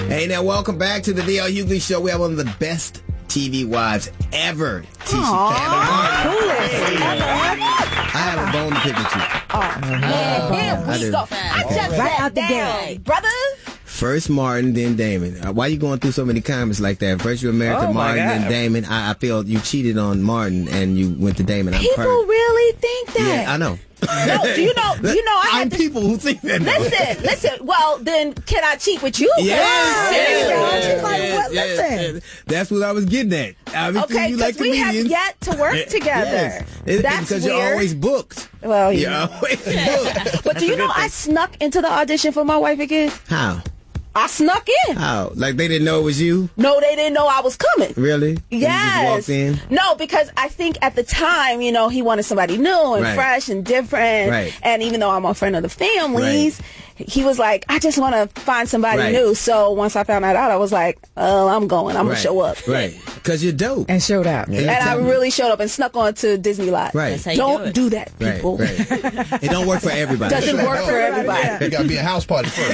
Hey, now welcome back to the D.L. Hughley Show. We have one of the best TV wives ever. Tisha I have a bone to pick with you. I just right out the gate, brother. First Martin, then Damon. Why you going through so many comments like that? First you married to Martin, then Damon. I feel you cheated on Martin and you went to Damon. People really think that. Yeah, I know. No, do you know? I'm people who think that. Listen. Well, then can I cheat with you? Listen. That's what I was getting at. Okay, because we have yet to work together. That's because weird. you're always booked. Well, you're always booked. But do you know I snuck into the audition for My Wife and Kids? How? I snuck in. How? Like they didn't know it was you? No, they didn't know I was coming. Really? Yes. You just walked in? No, because I think at the time, he wanted somebody new and fresh and different. Right. And even though I'm a friend of the family's, he was like, I just want to find somebody new. So once I found that out, I was like, oh, I'm going. I'm going to show up. Right. Because you're dope. And showed up. Yeah. And I really showed up and snuck onto Disney Lot. Right. Don't do that, people. Right. It don't work for everybody. Doesn't work for everybody. You got to be a house party first.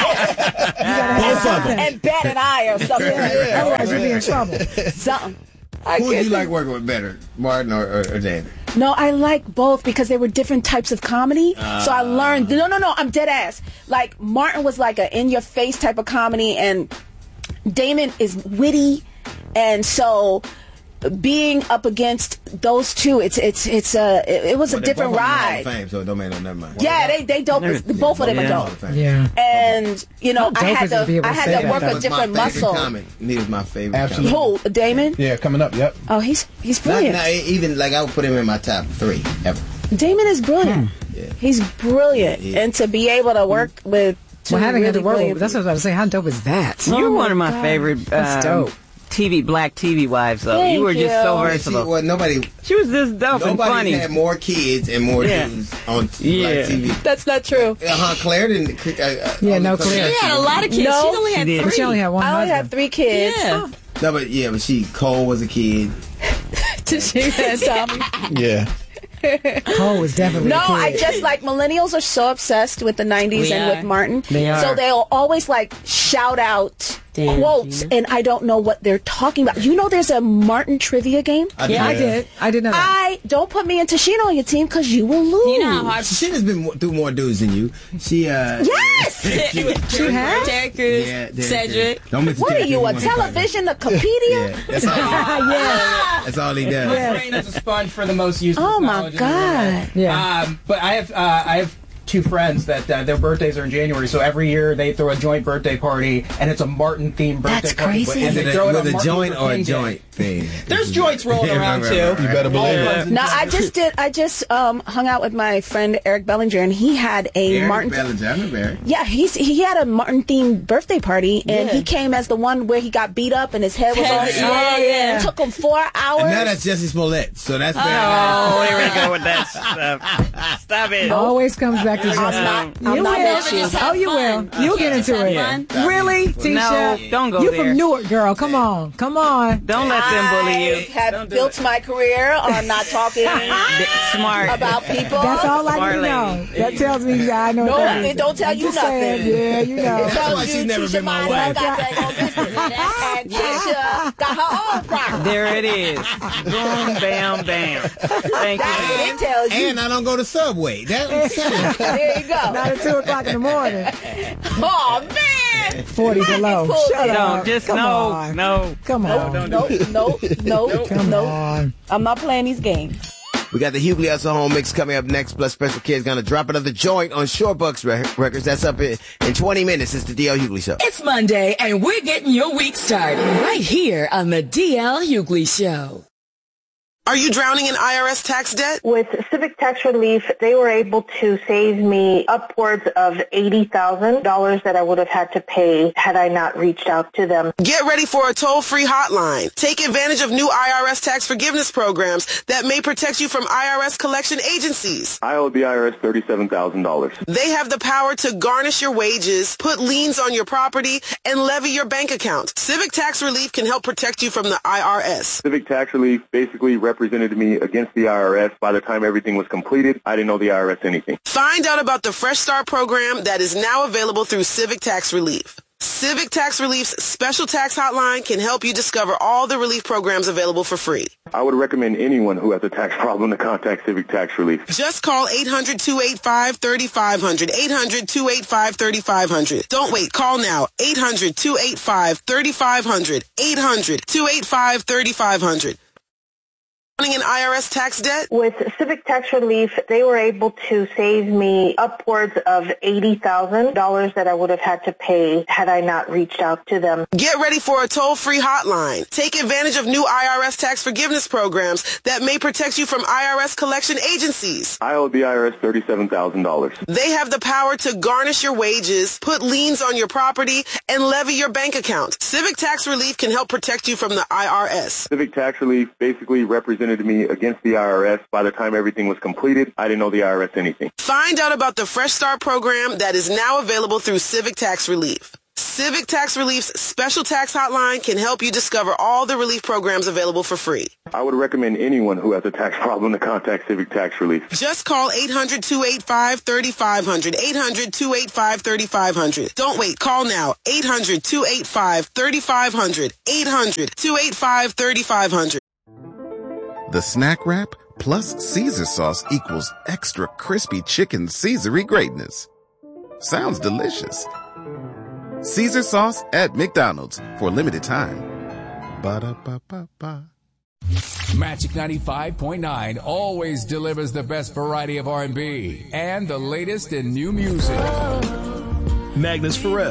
Both of them. And bat an eye or something. Otherwise you'll be in trouble. Something. Who do you like working with better, Martin or Damon? No, I like both because they were different types of comedy. So I learned. No, I'm dead ass. Like Martin was like a in your face type of comedy, and Damon is witty, and so being up against those two, it was a different ride. Fame, so it don't matter, never mind. Yeah, they dope. Both of them are dope. Yeah. And I had to work a different muscle. He was my favorite. Absolutely. Who? Damon? Yeah, coming up. Yep. Oh, he's brilliant. Even like I would put him in my top 3 ever. Damon is brilliant. Yeah. He's brilliant, and to be able to work with. Having to work with, that's what I was saying. How dope is that? You're one of my favorite. That's dope. Black TV wives, though. Thank you were just so you. versatile. She was just dope and funny. Nobody had more kids and more dudes on Black TV. That's not true. Claire didn't. Claire. She had a lot of kids. No, she only had 3. But she only had one I only husband. had 3 kids. Yeah. No, but Cole was a kid. Tommy. Yeah. Cole was definitely No, a kid. I just like millennials are so obsessed with the 90s and with Martin. They are. So they'll always like shout out quotes, and I don't know what they're talking about. You know, there's a Martin trivia game. I did. I did know that. Don't put me and Tashina on your team because you will lose. You know how hard Tashina's been through more dudes than you. Yes. She has. Terry Crews, Cedric. Don't mention What are Terry you, a Crews. television Wikipedia? That's all. That's all he does. Brain is a sponge for the most useful Oh my knowledge in the world. God. Yeah. But I have 2 friends that their birthdays are in January, so every year they throw a joint birthday party, and it's a Martin-themed birthday That's party. crazy. And they Is throw it it with on a joint Martin or a Luther King joint Day. thing? There's joints rolling around too. You better believe it. No, I just hung out with my friend Eric Bellinger, and he had a Martin. Bellinger, I remember Eric. Yeah, he had a Martin themed birthday party, and he came as the one where he got beat up and his head was on fire. It took him 4 hours. And now that's Jesse Smollett, so that's bad. Oh, here we go with that stuff. Stop it. Always comes back to Justin. I'm You not will. with you. Oh, you will. You'll get into it. Really, Tisha? No, don't go You there. from Newark, girl. Come on. Don't let them bully you. I have built my career on not talking Smart. about people. That's all I Smart need to know. lady. That tells me I know. No, that it don't tell I'm you just nothing. saying, yeah, you know. It tells why you she's never Tisha been my Meyer wife. got that on business. And Tisha got her own problem. There it is. Boom, bam, bam. Thank That's you. what it tells you. And I don't go to Subway. That's There you go. Not at 2 o'clock in the morning. Oh, man. 40 below. Shut No, up. just Come no, on. no. Come on. Come on. I'm not playing these games. We got the Hughley Hustle Home Mix coming up next, plus Special Kid's gonna drop another joint on Shorebucks Records. That's up in 20 minutes. It's the D.L. Hughley Show. It's Monday, and we're getting your week started right here on the D.L. Hughley Show. Are you drowning in IRS tax debt? With Civic Tax Relief, they were able to save me upwards of $80,000 that I would have had to pay had I not reached out to them. Get ready for a toll-free hotline. Take advantage of new IRS tax forgiveness programs that may protect you from IRS collection agencies. I owe the IRS $37,000. They have the power to garnish your wages, put liens on your property, and levy your bank account. Civic Tax Relief can help protect you from the IRS. Civic Tax Relief basically represented me against the IRS. By the time everything was completed, I didn't owe the IRS anything. Find out about the Fresh Start program that is now available through Civic Tax Relief. Civic Tax Relief's special tax hotline can help you discover all the relief programs available for free. I would recommend anyone who has a tax problem to contact Civic Tax Relief. Just call 800-285-3500, 800-285-3500. Don't wait. Call now. 800-285-3500, 800-285-3500. An IRS tax debt? With Civic Tax Relief, they were able to save me upwards of $80,000 that I would have had to pay had I not reached out to them. Get ready for a toll-free hotline. Take advantage of new IRS tax forgiveness programs that may protect you from IRS collection agencies. I owe the IRS $37,000. They have the power to garnish your wages, put liens on your property, and levy your bank account. Civic Tax Relief can help protect you from the IRS. Civic Tax Relief basically represented me against the IRS. By the time everything was completed, I didn't owe the IRS anything. Find out about the Fresh Start program that is now available through Civic Tax Relief. Civic Tax Relief's special tax hotline can help you discover all the relief programs available for free. I would recommend anyone who has a tax problem to contact Civic Tax Relief. Just call 800-285-3500, 800-285-3500. Don't wait. Call now. 800-285-3500, 800-285-3500. The snack wrap plus Caesar sauce equals extra crispy chicken Caesar-y greatness. Sounds delicious. Caesar sauce at McDonald's for a limited time. Ba-da-ba-ba-ba. Magic 95.9 always delivers the best variety of R&B and the latest in new music. Magnus Pharrell.